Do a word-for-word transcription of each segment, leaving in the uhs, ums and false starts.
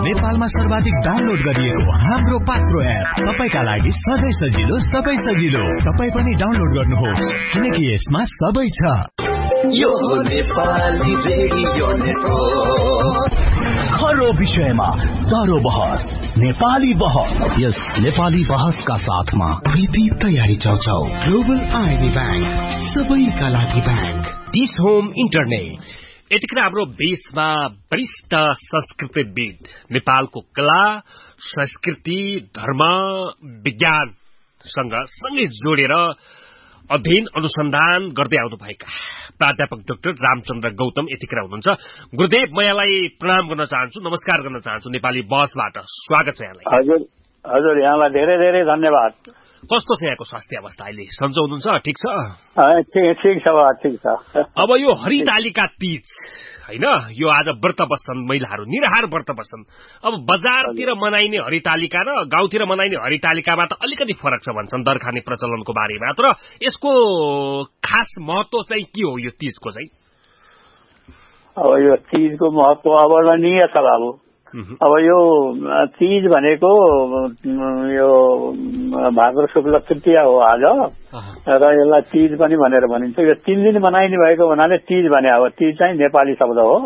नेपालमा सर्वाधिक डाउनलोड गरिएको हाम्रो पात्रो एप तपाईका लागि सधैँ सजिलो सबै सजिलो। तपाई पनि डाउनलोड गर्नुहोस् किनकि यसमा सबै छ। यो नेपाली रेडियो नेटवर्क हर विषयमा दरो बहस नेपाली बहस। यस नेपाली बहसका साथमा प्रीति तयारी चौचौ ग्लोबल आईबी बैंक सबैका लागि बैंक डिस होम इन्टरनेट। यतिखेर हाम्रो देशमा वरिष्ठ संस्कृतिविद नेपालको कला संस्कृति धर्म विज्ञानसँग सँगै जोडेर अध्ययन अनुसन्धान गर्दै आउनुभएका प्राध्यापक डाक्टर रामचन्द्र गौतम यतिखेर हुनुहुन्छ। गुरुदेव, म यहाँलाई प्रणाम गर्न चाहन्छु, नमस्कार गर्न चाहन्छु। नेपाली बसबाट स्वागत छ यहाँलाई। हजुर हजुर यहाँलाई धेरै धेरै धन्यवाद। कस्तो छ यहाँको स्वास्थ्य अवस्था अहिले? सन्चो हुनुहुन्छ? ठिक छ? ठिक छ ठिक छ। अब यो हरितालिका तीज हैन, यो आज व्रत बस्छन् महिलाहरू, निराहार व्रत बस्छन्। अब बजारतिर मनाइने हरितालिका र गाउँतिर मनाइने हरितालिकामा त अलिकति फरक छ भन्छन् दरखाने प्रचलनको बारेमा। तर यसको खास महत्व चाहिँ के हो यो तीजको चाहिँ? अब यो तीजको महत्व अवर्णनीय छ बाबु। अब यो तीज भनेको यो भाद्र शुक्ल तृतीया हो आज, र यसलाई तीज पनि भनेर भनिन्छ। यो तीन दिन मनाइने भएको हुनाले तीज भने। अब तीज चाहिँ नेपाली शब्द हो।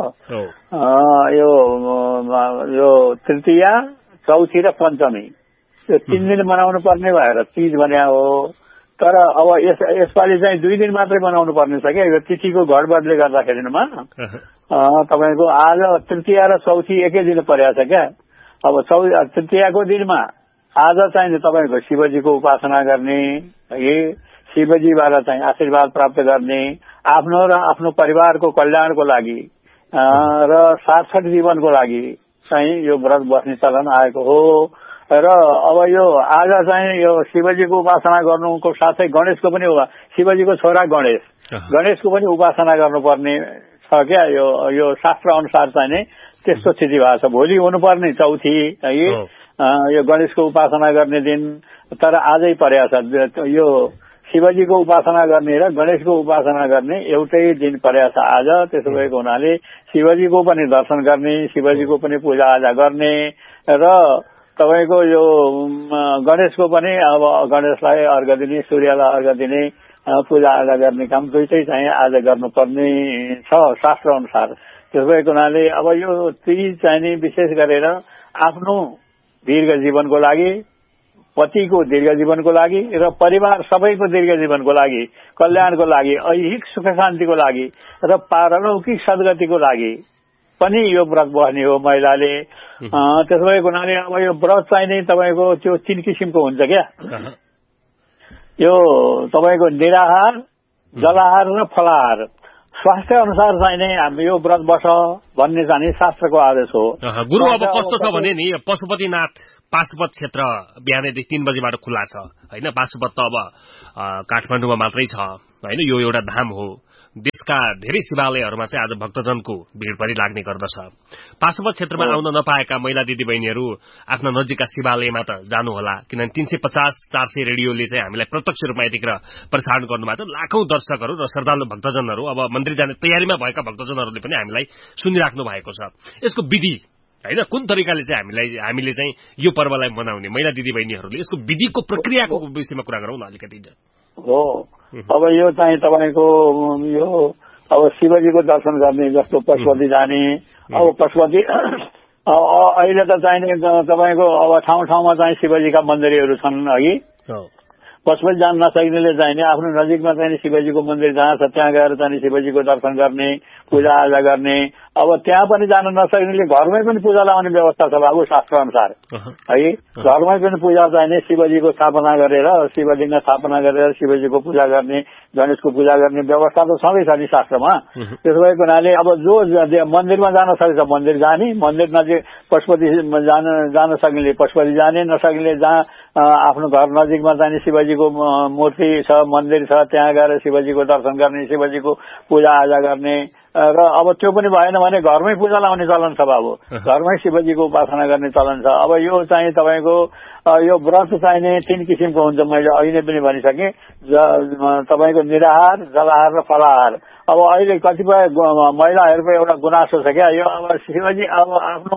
यो यो तृतीया, चौथी र पञ्चमी यो तीन दिन मनाउनु पर्ने भएर तीज भने हो। तर अब यस यसपालि चाहिँ दुई दिन मात्रै मनाउनु पर्ने छ क्या, यो तिथिको गडबडले गर्दाखेरिमा तपाईँको आज तृतीया र चौथी एकै दिन परेको छ क्या। अब चौ तृतीयाको दिनमा आज चाहिँ तपाईँको शिवजीको उपासना गर्ने, है शिवजीबाट चाहिँ आशीर्वाद प्राप्त गर्ने, आफ्नो र आफ्नो परिवारको कल्याणको लागि र सार्थक जीवनको लागि चाहिँ यो व्रत बस्ने चलन आएको हो। र अब यो आज चाहिँ यो शिवजीको उपासना गर्नुको साथै गणेशको पनि, शिवजीको छोरा गणेश गणेशको पनि उपासना गर्नुपर्ने छ क्या। यो यो शास्त्र अनुसार चाहिँ नै त्यस्तो स्थिति भएको छ। भोलि हुनुपर्ने चौथी है यो गणेशको उपासना गर्ने दिन, तर आजै परेको छ। यो शिवजीको उपासना गर्ने र गणेशको उपासना गर्ने एउटै दिन परेको छ आज। त्यसो भएको हुनाले शिवजीको पनि दर्शन गर्ने, शिवजीको पनि पूजा आजा गर्ने र तपाईँको यो गणेशको पनि अब गणेशलाई अर्घ दिने, सूर्यलाई अर्घ दिने, पूजा आजा गर्ने काम दुइटै चाहिँ आज गर्नुपर्ने छ शास्त्र अनुसार। त्यसो भएको हुनाले अब यो तीज चाहिँ नि विशेष गरेर आफ्नो दीर्घ जीवनको लागि, पतिको दीर्घ जीवनको लागि र परिवार सबैको दीर्घ जीवनको लागि, कल्याणको लागि, ऐहिक सुख शान्तिको लागि र पारलौकिक सद्गतिको लागि पनि यो व्रत बस्ने हो महिलाले। त्यसो भएको हुनाले अब यो व्रत चाहिँ नै तपाईँको त्यो तीन किसिमको हुन्छ क्या। यो तपाईँको निराहार, जलाहार र फलाहार। स्वास्थ्य अनुसार चाहिँ नै हामी यो व्रत बस भन्ने चाहिँ शास्त्रको आदेश हो। गुरु, अब कस्तो छ भने नि पशुपतिनाथ पाशुपत क्षेत्र बिहानैदेखि तीन बजीबाट खुल्ला छ होइन। पाशुपत त अब काठमाडौँमा मात्रै छ होइन, यो एउटा धाम हो। देशका धेरै शिवालयहरूमा चाहिँ आज भक्तजनको भीड़ पनि लाग्ने गर्दछ। पाशुपत क्षेत्रमा आउन नपाएका महिला दिदीबहिनीहरू आफ्ना नजिकका शिवालयमा त जानुहोला, किनभने तीन सय पचास चार सय रेडियोले चाहिँ हामीलाई प्रत्यक्ष रूपमा यतिखेर प्रसारण गर्नुभएको छ। लाखौं दर्शकहरू र श्रद्धालु भक्तजनहरू, अब मन्दिर जाने तयारीमा भएका भक्तजनहरूले पनि हामीलाई सुनिराख्नु भएको छ। यसको विधि होइन, कुन तरिकाले चाहिँ हामीलाई हामीले चाहिँ यो पर्वलाई मनाउने महिला दिदीबहिनीहरूले यसको विधिको प्रक्रियाको विषयमा कुरा गरौँ न अलिकति। हो, अब यो चाहिँ तपाईँको यो अब शिवजीको दर्शन गर्ने, जस्तो पशुपति जाने। अब पशुपति अहिले त चाहिने तपाईँको अब ठाउँ ठाउँमा चाहिँ शिवजीका मन्दिरहरू छन् है। पशुपति जान नसक्नेले चाहिने आफ्नो नजिकमा चाहिँ शिवजीको मन्दिर जहाँ छ त्यहाँ गएर चाहिँ शिवजीको दर्शन गर्ने, पूजा आजा गर्ने। अब त्यहाँ पनि जान नसक्नेले घरमै पनि पूजा लगाउने व्यवस्था छ बाबु शास्त्र अनुसार है। घरमै पनि पूजा चाहिने, शिवजीको स्थापना गरेर, शिवलिङ्ग स्थापना गरेर शिवजीको पूजा गर्ने, गणेशको पूजा गर्ने व्यवस्था त छँदै छ नि शास्त्रमा। त्यसो भएको हुनाले अब जो मन्दिरमा जान सक्छ मन्दिर जाने, मन्दिर नजिक पशुपति जान जान सक्नेले पशुपति जाने, नसक्नेले जहाँ आफ्नो घर नजिकमा जाने शिवजीको मूर्ति छ, मन्दिर छ, त्यहाँ गएर शिवजीको दर्शन गर्ने, शिवजीको पूजा आजा गर्ने। र अब त्यो पनि भएन भने घरमै पूजा लाउने चलन छ बाबु, घरमै शिवजीको उपासना गर्ने चलन छ। अब यो चाहिँ तपाईँको यो व्रत चाहिने तीन किसिमको हुन्छ, मैले अहिले पनि भनिसकेँ। तपाईँको निराहार, जलाहार र फलाहार। अब अहिले कतिपय महिलाहरूको एउटा गुनासो छ क्या, यो अब शिवजी अब आफ्नो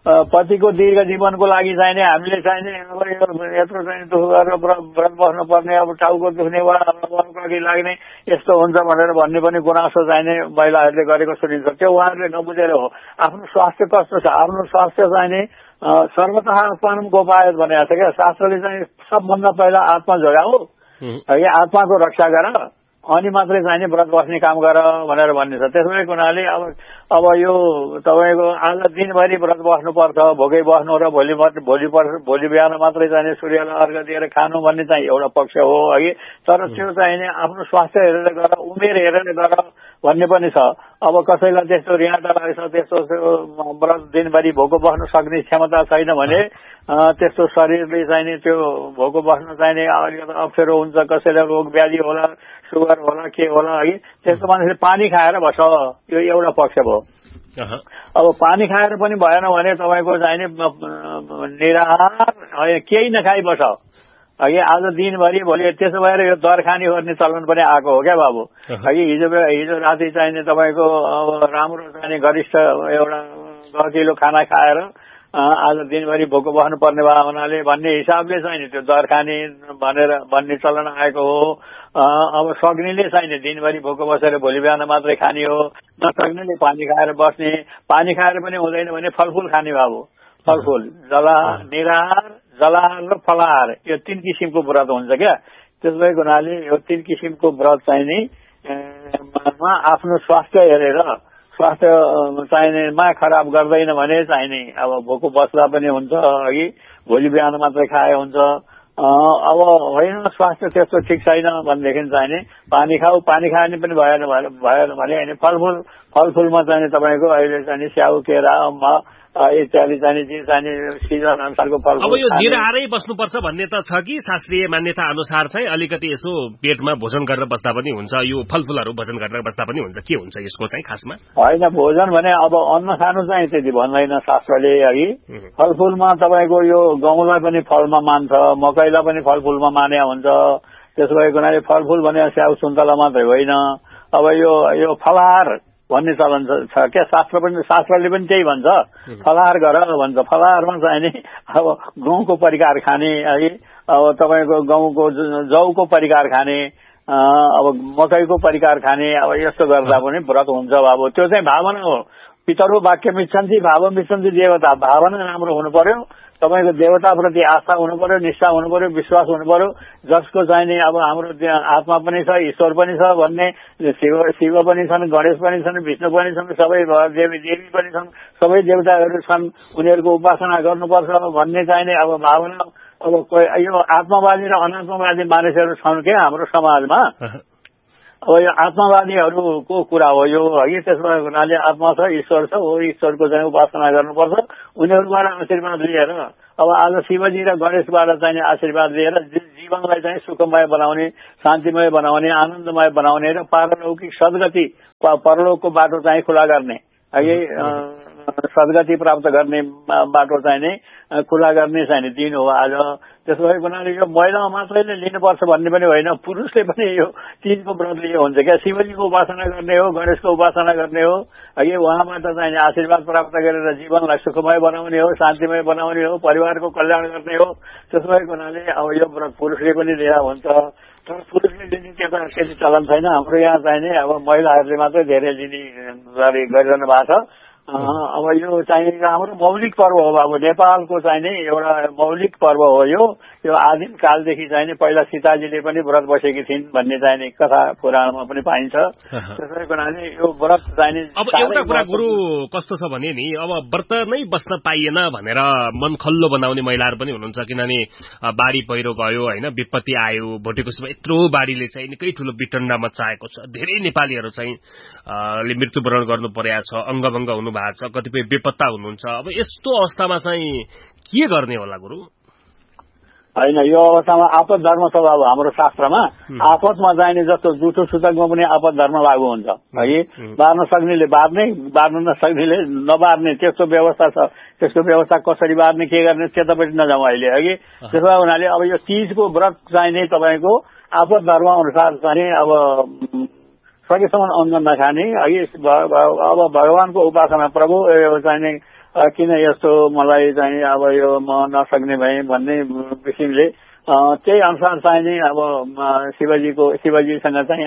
पतिको दीर्घ जीवनको लागि चाहिने हामीले चाहिने अब यत्रो चाहिँ दुःख गरेर व्रत बस्नुपर्ने, अब टाउको दुख्ने वा अघि लाग्ने यस्तो हुन्छ भनेर भन्ने पनि गुनासो चाहिने महिलाहरूले गरेको सुनिन्छ। त्यो उहाँहरूले नबुझेर हो। आफ्नो स्वास्थ्य कस्तो छ, आफ्नो स्वास्थ्य चाहिने सर्वतः परम गोपायत भनेको छ क्या। शास्त्रले चाहिँ सबभन्दा पहिला आत्मा जोगाऊ, आत्माको रक्षा गर, अनि मात्रै चाहिने व्रत बस्ने काम गर भनेर भन्ने छ। त्यसो भएको हुनाले अब अब यो तपाईँको आज दिनभरि व्रत बस्नुपर्छ, भोकै बस्नु र भोलि भोलि भोलि बिहान मात्रै चाहिने सूर्यलाई अर्घ दिएर खानु भन्ने चाहिँ एउटा पक्ष हो अघि। तर त्यो चाहिने आफ्नो स्वास्थ्य हेरेर गर, उमेर हेरेर गर भन्ने पनि छ। अब कसैलाई त्यस्तो ऋणता लाग्छ, त्यस्तो व्रत दिनभरि भोको बस्न सक्ने क्षमता छैन भने त्यस्तो शरीरले चाहिने त्यो भोको बस्न चाहिने अलिकति अप्ठ्यारो हुन्छ। कसैलाई रोग व्याधि होला, सुगर होला, के होला है, त्यस्तो मान्छेले पानी खाएर बस, यो एउटा पक्ष भयो। अब पानी खाएर पनि भएन भने तपाईँको चाहिने निराहार केही नखाइ बस अघि आज दिनभरि भोलि। त्यसो भएर यो दरखानी गर्ने चलन पनि आएको हो क्या बाबु। अघि हिजो हिजो राति चाहिने तपाईँको अब राम्रो चाहिने गरिष्ठ एउटा गतिलो खाना खाएर आज दिनभरि भोको बस्नुपर्ने भावनाले भन्ने हिसाबले चाहिने त्यो दरखानी भनेर भन्ने चलन आएको हो। अब सक्नेले चाहिने दिनभरि भोको बसेर भोलि बिहान मात्रै खाने हो, नसक्नेले पानी खाएर बस्ने। पानी खाएर पनि हुँदैन भने फलफुल खाने बाबु, फलफुल, जला निराहार, जलाहार र फलाहार, यो तीन किसिमको व्रत हुन्छ क्या। त्यस भएको हुनाले यो तीन किसिमको व्रत चाहिने आफ्नो स्वास्थ्य हेरेर, स्वास्थ्य चाहिनेमा खराब गर्दैन भने चाहिने अब भोको बस्दा पनि हुन्छ अघि, भोलि बिहान मात्रै खाए हुन्छ। अब होइन स्वास्थ्य त्यस्तो ठिक छैन भनेदेखि चाहिने पानी खाऊ, पानी खाने पनि भएन भएन भने होइन फलफुल, फलफुलमा चाहिने तपाईँको अहिले चाहिने स्याउ, केरा, इत्यादि चाहिने जे चाहिने सिजन अनुसारको फलफुल। अब यो निराहारै बस्नुपर्छ भन्ने त छ कि शास्त्रीय मान्यता अनुसार चाहिँ अलिकति यसो पेटमा भोजन गरेर बस्दा पनि हुन्छ, यो फलफुलहरू भोजन गरेर बस्दा पनि हुन्छ, के हुन्छ यसको चाहिँ खासमा? होइन भोजन भने अब अन्न खानु चाहिँ त्यति भन्दैन शास्त्रले अघि। फलफुलमा तपाईँको यो गहुँलाई पनि फलमा मान्छ, मकैलाई पनि फलफुलमा माने हुन्छ। त्यसो भएको हुनाले फलफुल भने स्याउ सुन्तला मात्रै होइन। अब यो यो फलाहार भन्ने चलन छ क्या। शास्त्र पनि शास्त्रले पनि त्यही भन्छ, फलाहार गर भन्छ। फलाहारमा चाहिँ नि अब गहुँको परिकार खाने है, अब तपाईँको गहुँको जौको परिकार खाने, अब मकैको परिकार खाने, अब यस्तो गर्दा पनि व्रत हुन्छ बाबु। त्यो चाहिँ भावना हो। पितरु वाक्य मिच्छन्ति भाव मिच्छन्ति देवता। भावना राम्रो हुनु पर्यो, तपाईँको देवताप्रति आस्था हुनु पर्यो, निष्ठा हुनु पर्यो, विश्वास हुनु पर्यो। जसको चाहिने अब हाम्रो आत्मा पनि छ, ईश्वर पनि छ भन्ने, शिव शिव पनि छन्, गणेश पनि छन्, विष्णु पनि छन्, सबै देवी देवी पनि छन्, सबै देवताहरू छन्, उनीहरूको उपासना गर्नुपर्छ भन्ने चाहिने अब भावना। अब यो आत्मवादी र अनात्मवादी मानिसहरू छन् क्या हाम्रो समाजमा। अब यो आत्मवादीहरूको कुरा हो यो है। त्यसमा हुनाले आत्मा छ, ईश्वर छ, हो ईश्वरको चाहिँ उपासना गर्नुपर्छ, उनीहरूबाट आशीर्वाद लिएर। अब आज शिवजी र गणेशबाट चाहिने आशीर्वाद लिएर जीवनलाई चाहिँ सुखमय बनाउने, शान्तिमय बनाउने, आनन्दमय बनाउने र पारलौकिक सद्गति परलोकको बाटो चाहिँ खुला गर्ने है, सद्गति प्राप्त गर्ने बाटो चाहिने खुला गर्ने चाहिने दिन हो आज। त्यसो भएको हुनाले यो महिला मात्रैले लिनुपर्छ भन्ने पनि होइन, पुरुषले पनि यो तीनको व्रत लियो हुन्छ क्या। शिवजीको उपासना गर्ने हो, गणेशको उपासना गर्ने हो है, उहाँबाट चाहिने आशीर्वाद प्राप्त गरेर जीवनलाई सुखमय बनाउने हो, शान्तिमय बनाउने हो, परिवारको कल्याण गर्ने हो। त्यसो भएको हुनाले अब यो व्रत पुरुषले पनि लिएर हुन्छ। तर पुरुषले लिने त्यता त्यति चलन छैन हाम्रो यहाँ चाहिने। अब महिलाहरूले मात्रै धेरै लिने गरिरहनु भएको छ। अब यो चाहिँ हाम्रो मौलिक पर्व हो अब नेपालको चाहिने एउटा मौलिक पर्व हो यो। यो आदिम कालदेखि चाहिने पहिला सीताजीले पनि व्रत बसेकी थिइन् भन्ने चाहिने कथा पुराणमा पनि पाइन्छ। त्यसै कारणले यो व्रत चाहिने। अब एउटा कुरा गुरु कस्तो छ भने नि, अब व्रत नै बस्न पाइएन भनेर मन खल्लो बनाउने महिलाहरू पनि हुनुहुन्छ। किनभने बाढी पहिरो गयो होइन, विपत्ति आयो, भोटेकोसीमा यत्रो बाढीले चाहिँ निकै ठूलो विटण्डा मचाएको छ। धेरै नेपालीहरू चाहिँ मृत्युवरण गर्नु परेको छ, अङ्गभङ्ग हुनु भएको छ, कतिपय बेपत्ता हुनुहुन्छ। अब यस्तो अवस्थामा चाहिँ के गर्ने होला गुरु? होइन, यो अवस्थामा आपद धर्म छ अब हाम्रो शास्त्रमा। आपदमा चाहिने जस्तो जुठो सुतकमा पनि आपद धर्म लागू हुन्छ है। बार्न सक्नेले बार्ने, बार्न नसक्नेले नबार्ने, त्यस्तो व्यवस्था छ। त्यसको व्यवस्था कसरी बार्ने, के गर्ने त्यतापट्टि नजाउँ अहिले है। त्यसो हुनाले अब यो तीजको व्रत चाहिने तपाईँको आपद धर्म अनुसार चाहिँ अब सकेसम्म अन्न नखाने है। अब भगवानको उपासना, प्रभु चाहिने किन यस्तो मलाई चाहिँ अब यो म नसक्ने भएँ भन्ने किसिमले त्यही अनुसार चाहिँ नि अब शिवजीको शिवजीसँग चाहिँ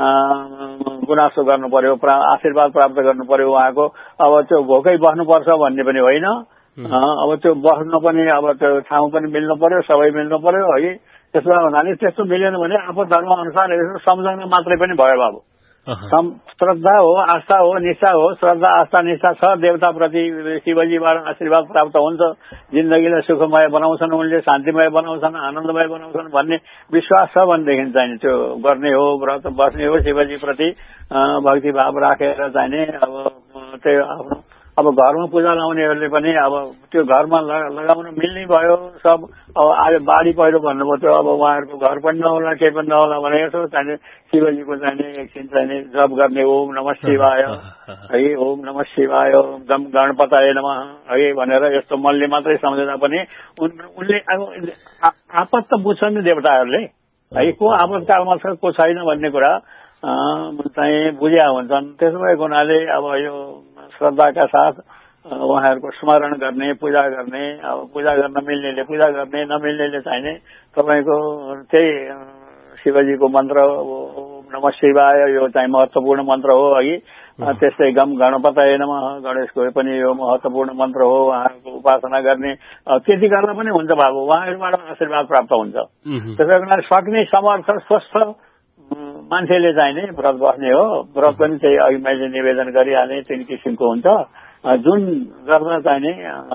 गुनासो गर्नु पर्यो, आशीर्वाद प्राप्त गर्नु पर्यो उहाँको। अब त्यो भोकै बस्नुपर्छ भन्ने पनि होइन, अब त्यो बस्न पनि अब त्यो ठाउँ पनि मिल्नु पर्यो, सबै मिल्नु पर्यो है। त्यसो हुनाले त्यस्तो मिलेन भने आफू धर्म अनुसार यसो सम्झना मात्रै पनि भयो बाबु। श्रद्धा हो, आस्था हो, निष्ठा हो। श्रद्धा आस्था निष्ठा छ देवताप्रति, शिवजीबाट आशीर्वाद प्राप्त हुन्छ, जिन्दगीलाई सुखमय बनाउँछन् उनले, शान्तिमय बनाउँछन्, आनन्दमय बनाउँछन् भन्ने विश्वास छ भनेदेखि चाहिँ त्यो गर्ने हो, व्रत बस्ने हो, शिवजीप्रति भक्तिभाव राखेर चाहिने। अब त्यो आफ्नो अब घरमा पूजा लाउनेहरूले पनि अब त्यो घरमा लगाउन मिल्ने भयो सब। अब आज बाढी पहिरो भन्नुभयो, त्यो अब उहाँहरूको घर पनि नहोला केही पनि नहोला भने यसो चाहिने शिवजीको चाहिने एकछिन चाहिने जप गर्ने, ओम नमः शिवाय है, ओम नमः शिवाय, गम गणपताय नमः है भनेर यस्तो मनले मात्रै सम्झँदा पनि उनले आपत त बुझ्छन् नि देवताहरूले है, को आपतकालमा छ को छैन भन्ने कुरा चाहिँ बुझ्या हुन्छन्। त्यसो भएको हुनाले अब यो श्रद्धाका साथ उहाँहरूको स्मरण गर्ने, पूजा गर्ने। अब पूजा गर्न मिल्नेले पूजा गर्ने, नमिल्नेले चाहिने तपाईँको त्यही शिवजीको मन्त्र ओम नमः शिवाय यो चाहिँ महत्त्वपूर्ण मन्त्र हो है। त्यस्तै गम गणपतये नमः गणेशको पनि यो महत्त्वपूर्ण मन्त्र हो, उहाँहरूको उपासना गर्ने। त्यति गर्दा पनि हुन्छ बाबु, उहाँहरूबाट आशीर्वाद प्राप्त हुन्छ। त्यसै कारण सक्ने समर्थ स्वस्थ मान्छेले चाहिने व्रत बस्ने हो। व्रत पनि त्यही अघि मैले निवेदन गरिहालेँ, तीन किसिमको हुन्छ। जुन गर्दा चाहिने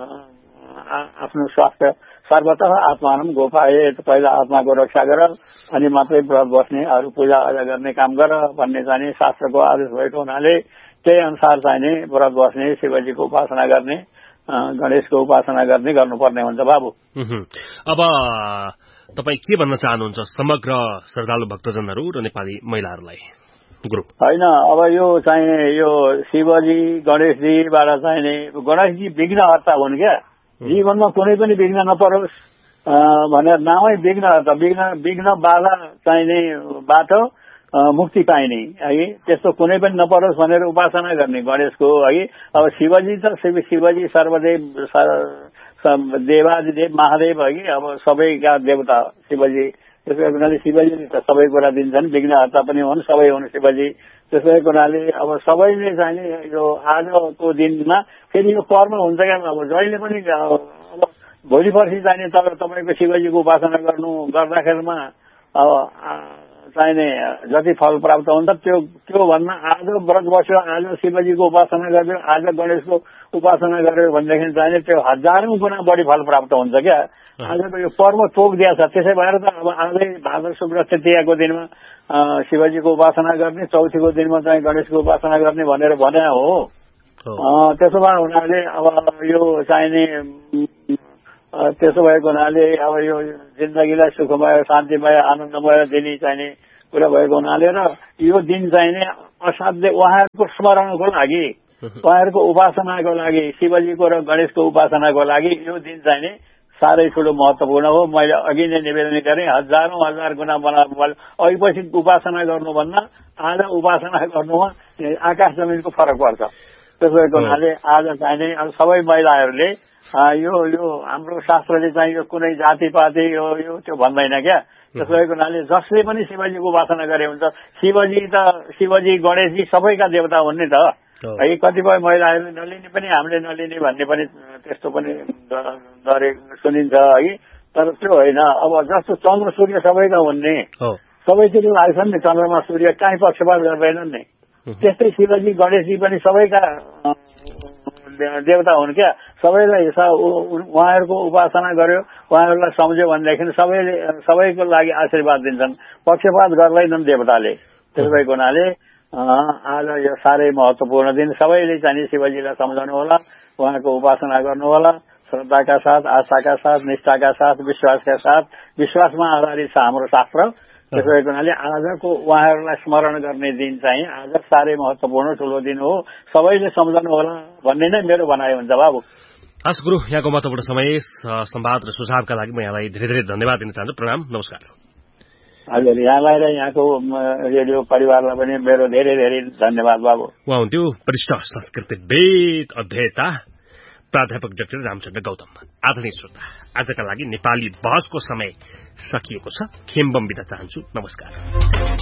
आफ्नो स्वास्थ्य सर्वतः आत्मानम गोपाए, पहिला आत्माको रक्षा गर अनि मात्रै व्रत बस्ने, अरू पूजा आजा गर्ने काम गर भन्ने चाहिँ शास्त्रको आदेश भएको हुनाले त्यही अनुसार चाहिने व्रत बस्ने, शिवजीको उपासना गर्ने, गणेशको उपासना गर्ने गर्नुपर्ने हुन्छ बाबु। अब तपाईँ के भन्न चाहनुहुन्छ समग्र श्रद्धालु भक्तजनहरू र नेपाली महिलाहरूलाई? गुरु होइन, अब यो चाहिँ यो शिवजी गणेशजीबाट चाहिने, गणेशजी विघ्नहर्ता हुन् क्या, जीवनमा कुनै पनि विघ्न नपरोस् भनेर नामै विघ्नहर्ता, विघ्न विघ्न बाधा चाहिने बाटो मुक्ति पाइने है, त्यस्तो कुनै पनि नपरोस् भनेर उपासना गर्ने गणेशको है। अब शिवजी त शिवजी सर्वदेव देवादिदेव महादेव है, अब सबैका देवता शिवजी। त्यसो हुनाले शिवजीले त सबै कुरा दिन्छन्, विघ्नहर्ता पनि हुन्, सबै हुन् शिवजी। त्यसै हुनाले अब सबैले चाहिने यो आजको दिनमा फेरि यो कर्म हुन्छ क्या, अब जहिले पनि अब भोलि पर्सि चाहिने तपाईँको शिवजीको उपासना गर्नु गर्दाखेरिमा अब चाहिने जति फल प्राप्त हुन्छ त्यो त्यो भन्दा आज व्रत बस्यो, आज शिवजीको उपासना गर्यो, आज गणेशको उपासना गर्यो भनेदेखि चाहिने त्यो हजारौं गुणा बढी फल प्राप्त हुन्छ क्या। आजको यो पर्व तोक दिया छ, त्यसै भएर त अब आजै भाद्र शुक्ल तृतीयाको दिनमा शिवजीको उपासना गर्ने, चौथीको दिनमा चाहिँ गणेशको उपासना गर्ने भनेर भने हो। त्यसो भए हुनाले अब यो चाहिने त्यसो भएको हुनाले अब यो जिन्दगीलाई सुखमय, शान्तिमय, आनन्दमय दिने चाहिने कुरा भएको हुनाले र यो दिन चाहिने असाध्य उहाँहरूको स्मरणको लागि, उहाँहरूको उपासनाको लागि, शिवजीको र गणेशको उपासनाको लागि यो दिन चाहिने साह्रै ठुलो महत्वपूर्ण हो। मैले अघि नै निवेदन गरेँ, हजारौं हजार गुणा बनाउनु पर्यो। अघि पछि उपासना गर्नुभन्दा आज उपासना गर्नुमा आकाश जमिनको फरक पर्छ। त्यसो भएको हुनाले आज चाहिने अब सबै महिलाहरूले यो यो हाम्रो शास्त्रले चाहिँ यो कुनै जातिपाति यो यो त्यो भन्दैन क्या। त्यसो भएको हुनाले जसले पनि शिवजीको उपासना गरे हुन्छ, शिवजी त शिवजी गणेशजी सबैका देवता हुन् नि त है। कतिपय महिलाहरूले नलिने पनि हामीले नलिने भन्ने पनि त्यस्तो पनि गरे सुनिन्छ है, तर त्यो होइन। अब जस्तो चन्द्र सूर्य सबैका हुन् नि, सबैतिर लाग्छन् नि, चन्द्रमा सूर्य काहीँ पक्षपात गर्दैनन् नि, त्यस्तै शिवजी गणेशजी पनि सबैका देवता हुन् क्या। सबैलाई उहाँहरूको उपासना गर्यो, उहाँहरूलाई सम्झ्यो भनेदेखि सबैले सबैको लागि आशीर्वाद दिन्छन्, पक्षपात गर्दैनन् देवताले। त्यसो भएको हुनाले आज यो साह्रै महत्वपूर्ण दिन, सबैले चाहिँ शिवजीलाई सम्झाउनु होला, उहाँको उपासना गर्नु होला, श्रद्धाका साथ, आस्थाका साथ, निष्ठाका साथ, विश्वासका साथ। विश्वासमा आधारित छ हाम्रो शास्त्र। त्यसो भएको हुनाले आजको उहाँहरूलाई स्मरण गर्ने दिन चाहिँ आज साह्रै महत्वपूर्ण ठुलो दिन हो, सबैले सम्झाउनु होला भन्ने नै मेरो भनाइ हुन्छ बाबु। हस् गुरु, यहाँको महत्वपूर्ण समय संवाद र सुझावका लागि म यहाँलाई धेरै धेरै धन्यवाद दिन चाहन्छु। प्रणाम, नमस्कार। हजुर, यहाँलाई र यहाँको रेडियो परिवारलाई पनि मेरो धेरै धेरै धन्यवाद बाबु। उहाँ हुन्थ्यो वरिष्ठ संस्कृतिविद, अध्येता प्राध्यापक डाक्टर रामचन्द्र गौतम। आदरणीय श्रोता, आजका लागि नेपाली बहसको समय सकिएको छ। खेम्बम बिदा चाहन्छु। नमस्कार।